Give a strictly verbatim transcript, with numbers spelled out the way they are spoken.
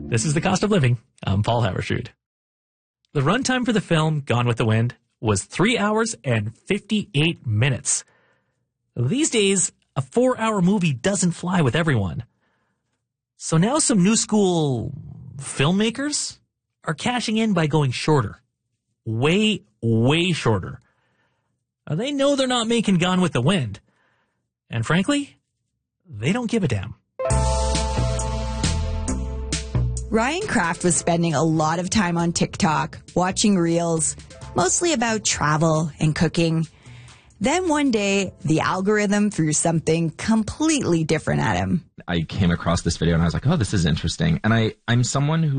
This is The Cost of Living. I'm Paul Havershoot. The runtime for the film Gone with the Wind was three hours and fifty-eight minutes. These days, a four-hour movie doesn't fly with everyone. So now some new school filmmakers are cashing in by going shorter. Way, way shorter. Uh, They know they're not making Gone with the Wind. And frankly, they don't give a damn. Ryan Kraft was spending a lot of time on TikTok, watching reels, mostly about travel and cooking. Then one day, the algorithm threw something completely different at him. I came across this video and I was like, oh, this is interesting. And I, I'm someone who